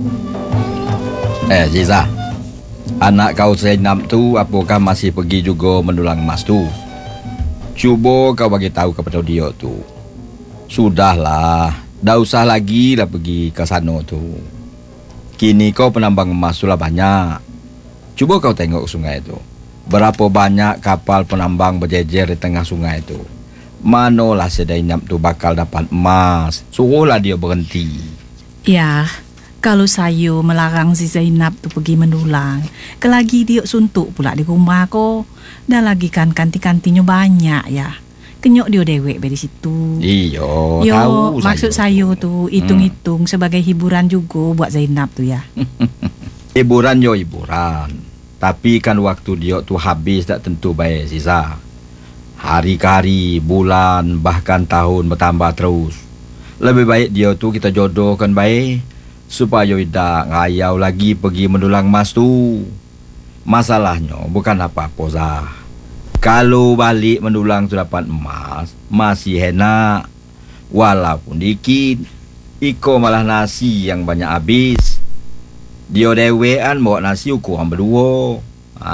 Ziza, anak kau Zainab tu apakah masih pergi juga mendulang emas tu? Cuba kau bagi tahu kepada dia tu. Sudahlah, dah usah lagi lah pergi ke sana tu. Kini kau penambang emas tu lah banyak. Cuba kau tengok sungai tu. Berapa banyak kapal penambang berjejer di tengah sungai tu. Manalah si Zainab tu bakal dapat emas. Suruhlah dia berhenti. Ya, kalau saya melarang si Zainab tu pergi mendulang, kelagi dia suntuk pula di rumah ko. Dah lagi kan kanti-kantinya banyak ya. Kenyok dia dewek dari situ. Iyo, Yo, tahu maksud saya tu hitung-hitung sebagai hiburan juga buat Zainab tu ya. Hiburan yo hiburan. Tapi kan waktu dia tu habis tak tentu baik Ziza. Hari ke hari, bulan, bahkan tahun bertambah terus. Lebih baik dia tu kita jodohkan baik supaya tidak ngayau lagi pergi mendulang emas tu. Masalahnya bukan apa-apa Zah. Kalau balik mendulang tu dapat emas, masih enak. Walaupun dikit, iko malah nasi yang banyak habis. Dia dewean bawa nasi ukuran berdua.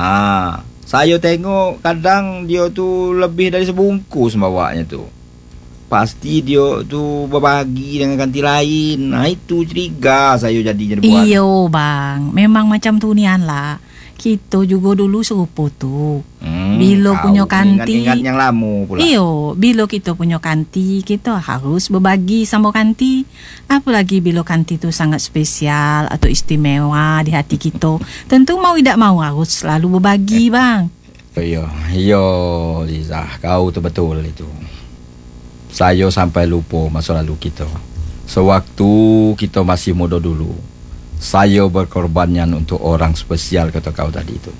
Saya tengok kadang dia tu lebih dari sebungkus bawanya tu. Pasti dia tu berbagi dengan kanti lain. Itu curiga saya jadi buat. Iyo bang, memang macam tu nian lah. Kita juga dulu serupa tu. Bila punya kanti, ingat yang lama pula. iyo, bila kita punya kanti, kita harus berbagi sama kanti. Apalagi bila kanti tu sangat spesial atau istimewa di hati kita. Tentu mau tidak mau harus selalu berbagi bang. Iyo Zizah, kau tu betul itu. Saya sampai lupa masa lalu kita. Sewaktu kita masih muda dulu, saya berkorbannya untuk orang spesial kata kau tadi itu.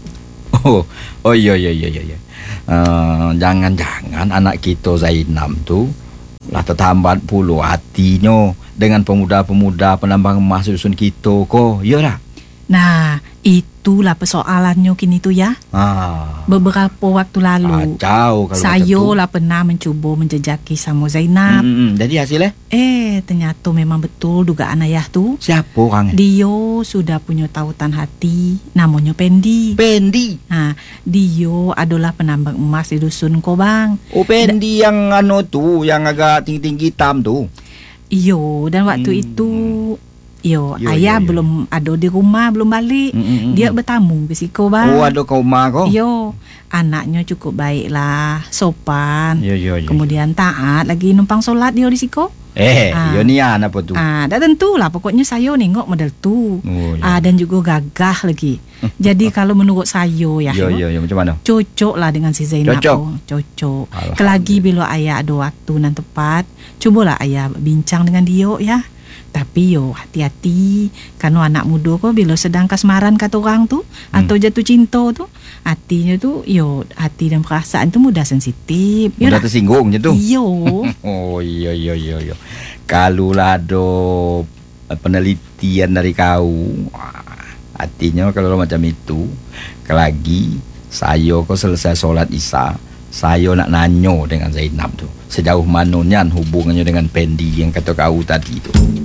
Oh iya. Jangan-jangan anak kita Zainab tu lah tertambat puluh hatinya dengan pemuda-pemuda penambang emas dusun kita ko. Ya dah. Nah, itulah persoalannya kini tu ya. Beberapa waktu lalu Kacau kalau saya lah pernah mencuba menjejaki sama Zainab. Jadi hasilnya? Ternyata memang betul dugaan ayah tu. Siapa orangnya? Dia sudah punya tautan hati, namanya Pendi. Pendi? Dia adalah penambang emas di dusun ko bang. Oh, Pendi yang anu tu, yang agak tinggi-tinggi hitam tu. Iyo, dan waktu itu ayah belum ada di rumah, belum balik. Dia bertamu ke siko bang. Oh, ada ke rumah kau? Yo, anaknya cukup baik lah, sopan. Yo. Kemudian taat lagi numpang solat dia di siko. Yo ni apa tu? Dah tentu lah, pokoknya saya nengok model tu. Dan juga gagah lagi. Jadi kalau menurut saya ya, yo macam mana? Cocok lah dengan si Zainab. Cocok. Kelagi bila ayah ada waktu nan tepat, cubalah ayah bincang dengan dia ya. Tapi hati-hati, karena anak muda kok bila sedang kasmaran kata orang tu atau jatuh cinta tu, hatinya tu hati dan perasaan tu mudah sensitif. Mudah tersinggung je tu. Iyo. Oh iya. Kalau lah ada penelitian dari kau, artinya kalau macam itu, kelagi saya kok selesai solat Isya, saya nak nanyo dengan Zainab tu. Sejauh mana hubungannya dengan Pendi yang kata kau tadi tu.